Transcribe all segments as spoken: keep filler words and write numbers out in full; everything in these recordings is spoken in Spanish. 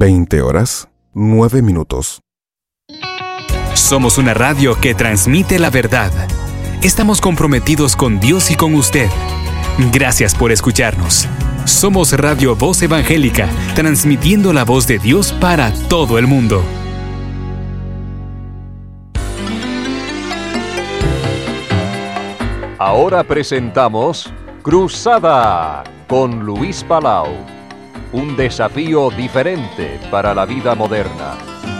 veinte horas, nueve minutos. Somos una radio que transmite la verdad. Estamos comprometidos con Dios y con usted. Gracias por escucharnos. Somos Radio Voz Evangélica, transmitiendo la voz de Dios para todo el mundo. Ahora presentamos Cruzada con Luis Palau. Un desafío diferente para la vida moderna.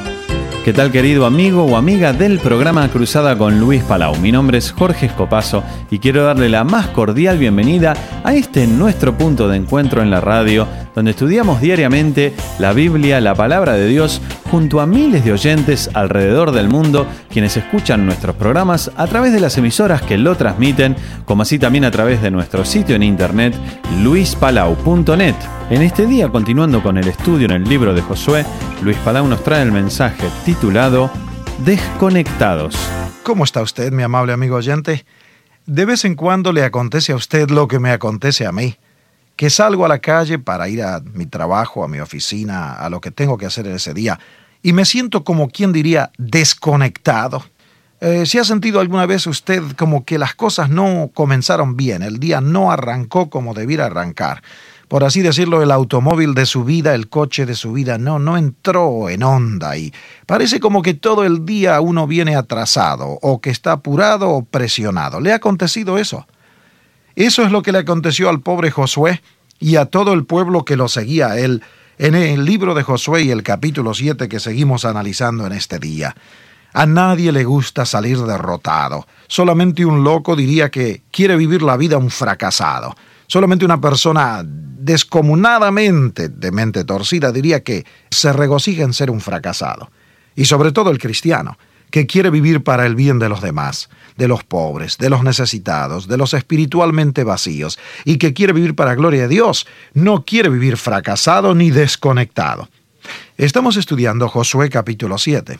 ¿Qué tal, querido amigo o amiga del programa Cruzada con Luis Palau? Mi nombre es Jorge Escopazo y quiero darle la más cordial bienvenida a este nuestro punto de encuentro en la radio, donde estudiamos diariamente la Biblia, la Palabra de Dios, junto a miles de oyentes alrededor del mundo, quienes escuchan nuestros programas a través de las emisoras que lo transmiten, como así también a través de nuestro sitio en internet, luis palau punto net. En este día, continuando con el estudio en el libro de Josué, Luis Palau nos trae el mensaje titulado Desconectados. ¿Cómo está usted, mi amable amigo oyente? De vez en cuando le acontece a usted lo que me acontece a mí, que salgo a la calle para ir a mi trabajo, a mi oficina, a lo que tengo que hacer en ese día, y me siento como quien diría desconectado. Eh, ¿Se ha sentido alguna vez usted como que las cosas no comenzaron bien, el día no arrancó como debiera arrancar? Por así decirlo, el automóvil de su vida, el coche de su vida, no, no entró en onda y parece como que todo el día uno viene atrasado o que está apurado o presionado. ¿Le ha acontecido eso? Eso es lo que le aconteció al pobre Josué y a todo el pueblo que lo seguía a él en el libro de Josué y el capítulo siete que seguimos analizando en este día. A nadie le gusta salir derrotado. Solamente un loco diría que quiere vivir la vida un fracasado. Solamente una persona descomunadamente de mente torcida diría que se regocija en ser un fracasado. Y sobre todo el cristiano, que quiere vivir para el bien de los demás, de los pobres, de los necesitados, de los espiritualmente vacíos, y que quiere vivir para gloria de Dios, no quiere vivir fracasado ni desconectado. Estamos estudiando Josué capítulo siete,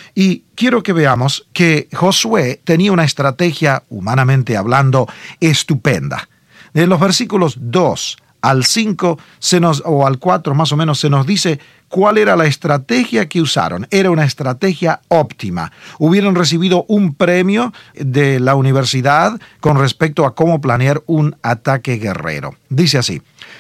y quiero que veamos que Josué tenía una estrategia, humanamente hablando, estupenda. En los versículos dos al cinco, se nos, o al cuatro más o menos, se nos dice cuál era la estrategia que usaron. Era una estrategia óptima. Hubieran recibido un premio de la universidad con respecto a cómo planear un ataque guerrero. Dice así: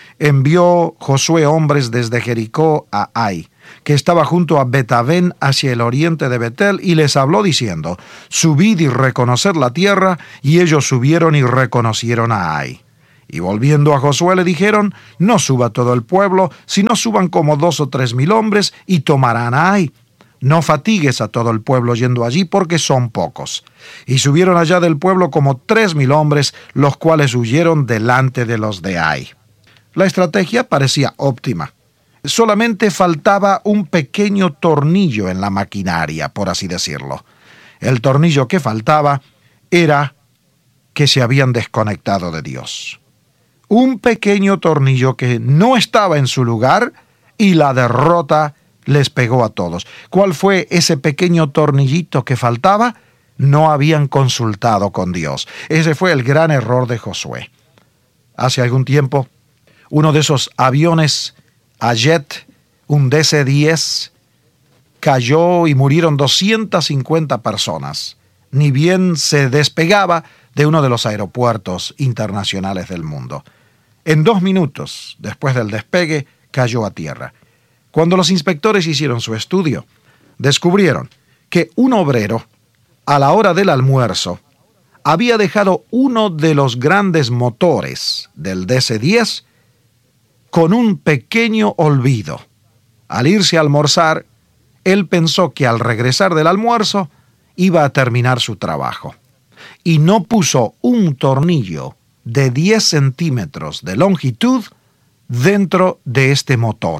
envió Josué hombres desde Jericó a Ai, que estaba junto a Betavén hacia el oriente de Betel, y les habló diciendo: subid y reconoced la tierra, y ellos subieron y reconocieron a Ai. Y volviendo a Josué le dijeron: no suba todo el pueblo, sino suban como dos o tres mil hombres y tomarán a Ai. No fatigues a todo el pueblo yendo allí, porque son pocos. Y subieron allá del pueblo como tres mil hombres, los cuales huyeron delante de los de Ai. La estrategia parecía óptima. Solamente faltaba un pequeño tornillo en la maquinaria, por así decirlo. El tornillo que faltaba era que se habían desconectado de Dios. Un pequeño tornillo que no estaba en su lugar y la derrota les pegó a todos. ¿Cuál fue ese pequeño tornillito que faltaba? No habían consultado con Dios. Ese fue el gran error de Josué. Hace algún tiempo, uno de esos aviones a jet, un D C diez, cayó y murieron doscientas cincuenta personas. Ni bien se despegaba de uno de los aeropuertos internacionales del mundo. En dos minutos después del despegue, cayó a tierra. Cuando los inspectores hicieron su estudio, descubrieron que un obrero, a la hora del almuerzo, había dejado uno de los grandes motores del D C diez con un pequeño olvido. Al irse a almorzar, él pensó que al regresar del almuerzo iba a terminar su trabajo, y no puso un tornillo de diez centímetros de longitud dentro de este motor.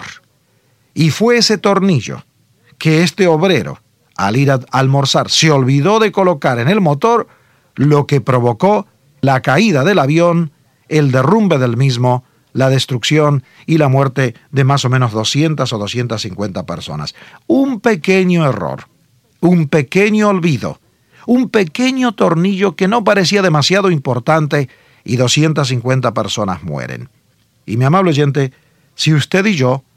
Y fue ese tornillo que este obrero, al ir a almorzar, se olvidó de colocar en el motor, lo que provocó la caída del avión, el derrumbe del mismo, la destrucción y la muerte de más o menos doscientas o doscientas cincuenta personas. Un pequeño error, un pequeño olvido, un pequeño tornillo que no parecía demasiado importante, y doscientas cincuenta personas mueren. Y mi amable oyente, si usted y yo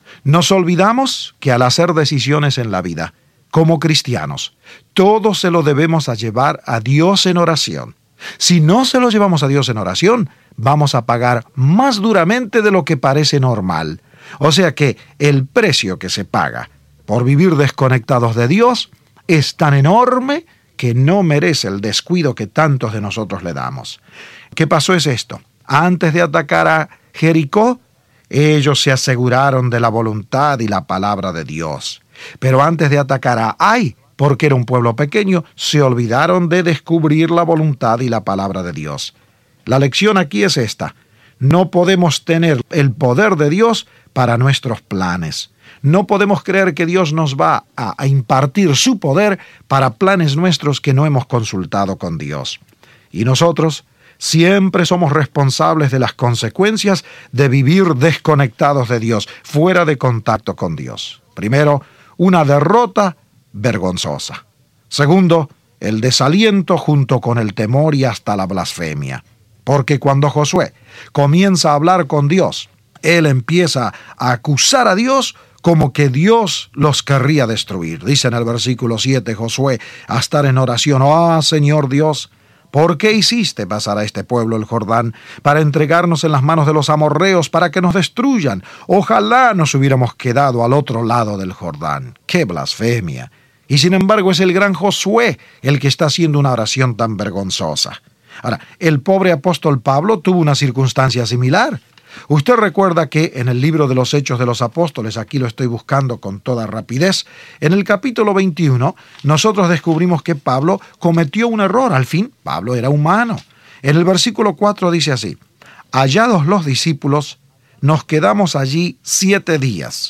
Nos olvidamos que al hacer decisiones en la vida, como cristianos, todo se lo debemos a llevar a Dios en oración. Si no se lo llevamos a Dios en oración, vamos a pagar más duramente de lo que parece normal. O sea que el precio que se paga por vivir desconectados de Dios es tan enorme que no merece el descuido que tantos de nosotros le damos. ¿Qué pasó es esto? Antes de atacar a Jericó, ellos se aseguraron de la voluntad y la palabra de Dios. Pero antes de atacar a Ai, porque era un pueblo pequeño, se olvidaron de descubrir la voluntad y la palabra de Dios. La lección aquí es esta: no podemos tener el poder de Dios para nuestros planes. No podemos creer que Dios nos va a, a impartir su poder para planes nuestros que no hemos consultado con Dios. Y nosotros siempre somos responsables de las consecuencias de vivir desconectados de Dios, fuera de contacto con Dios. Primero, una derrota vergonzosa. Segundo, el desaliento junto con el temor y hasta la blasfemia. Porque cuando Josué comienza a hablar con Dios, él empieza a acusar a Dios como que Dios los querría destruir. Dice en el versículo siete Josué a estar en oración: «Ah, Señor Dios, ¿por qué hiciste pasar a este pueblo el Jordán para entregarnos en las manos de los amorreos para que nos destruyan? Ojalá nos hubiéramos quedado al otro lado del Jordán». ¡Qué blasfemia! Y sin embargo es el gran Josué el que está haciendo una oración tan vergonzosa. Ahora, el pobre apóstol Pablo tuvo una circunstancia similar. Usted recuerda que en el libro de los Hechos de los Apóstoles, aquí lo estoy buscando con toda rapidez, en el capítulo veintiuno, nosotros descubrimos que Pablo cometió un error. Al fin, Pablo era humano. En el versículo cuatro dice así: «Hallados los discípulos, nos quedamos allí siete días.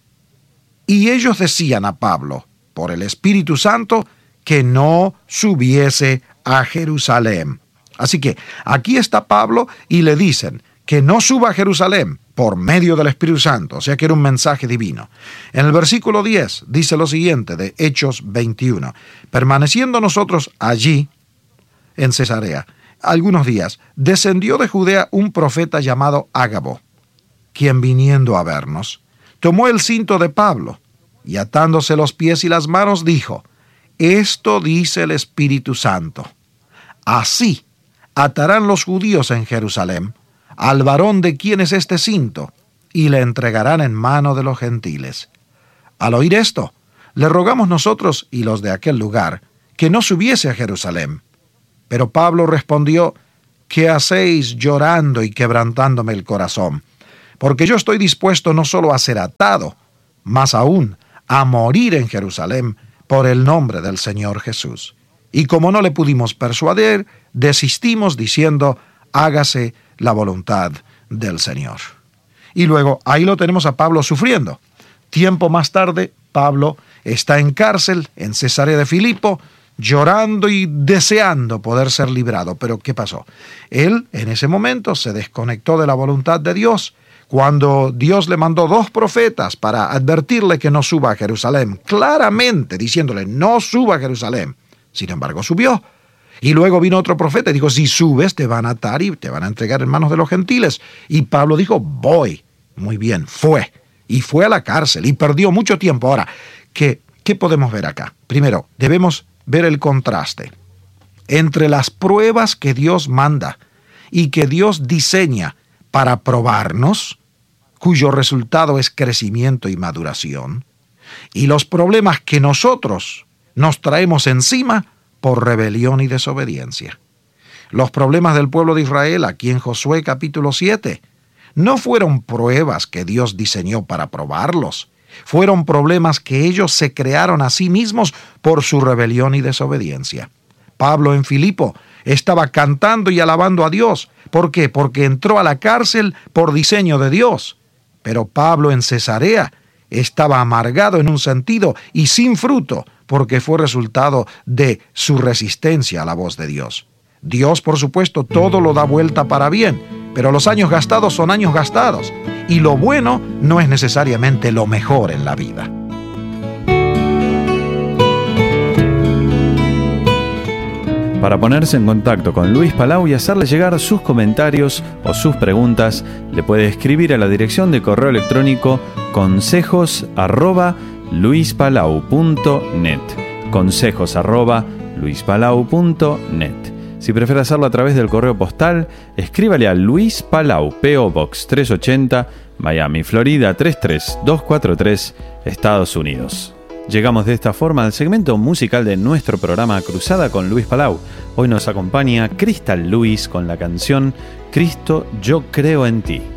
Y ellos decían a Pablo, por el Espíritu Santo, que no subiese a Jerusalén». Así que aquí está Pablo y le dicen que no suba a Jerusalén por medio del Espíritu Santo, o sea que era un mensaje divino. En el versículo diez dice lo siguiente de Hechos veintiuno: «Permaneciendo nosotros allí, en Cesarea, algunos días, descendió de Judea un profeta llamado Ágabo, quien viniendo a vernos, tomó el cinto de Pablo y atándose los pies y las manos dijo: Esto dice el Espíritu Santo, así atarán los judíos en Jerusalén al varón de quien es este cinto, y le entregarán en mano de los gentiles. Al oír esto, le rogamos nosotros y los de aquel lugar que no subiese a Jerusalén. Pero Pablo respondió: ¿Qué hacéis llorando y quebrantándome el corazón? Porque yo estoy dispuesto no solo a ser atado, más aún a morir en Jerusalén por el nombre del Señor Jesús. Y como no le pudimos persuadir, desistimos diciendo: hágase la voluntad del Señor. Y luego ahí lo tenemos a Pablo sufriendo. Tiempo más tarde, Pablo está en cárcel en Cesarea de Filipo, llorando y deseando poder ser librado. Pero ¿qué pasó? Él en ese momento se desconectó de la voluntad de Dios, cuando Dios le mandó dos profetas para advertirle que no suba a Jerusalén, claramente diciéndole: no suba a Jerusalén. Sin embargo, subió. Y luego vino otro profeta y dijo: si subes te van a atar y te van a entregar en manos de los gentiles. Y Pablo dijo: voy. Muy bien, fue. Y fue a la cárcel y perdió mucho tiempo. Ahora, ¿qué, qué podemos ver acá? Primero, debemos ver el contraste entre las pruebas que Dios manda y que Dios diseña para probarnos, cuyo resultado es crecimiento y maduración, y los problemas que nosotros nos traemos encima por rebelión y desobediencia. Los problemas del pueblo de Israel aquí en Josué capítulo siete no fueron pruebas que Dios diseñó para probarlos, fueron problemas que ellos se crearon a sí mismos por su rebelión y desobediencia. Pablo en Filipo estaba cantando y alabando a Dios. ¿Por qué? Porque entró a la cárcel por diseño de Dios. Pero Pablo en Cesarea estaba amargado en un sentido y sin fruto, porque fue resultado de su resistencia a la voz de Dios. Dios, por supuesto, todo lo da vuelta para bien, pero los años gastados son años gastados, y lo bueno no es necesariamente lo mejor en la vida. Para ponerse en contacto con Luis Palau y hacerle llegar sus comentarios o sus preguntas, le puede escribir a la dirección de correo electrónico consejos arroba luispalau punto net. Consejos arroba luispalau punto net. Si prefiere hacerlo a través del correo postal, escríbale a Luis Palau, P O Box trescientos ochenta, Miami, Florida tres tres dos cuatro tres, Estados Unidos. Llegamos de esta forma al segmento musical de nuestro programa Cruzada con Luis Palau. Hoy nos acompaña Crystal Lewis con la canción Cristo, yo creo en ti.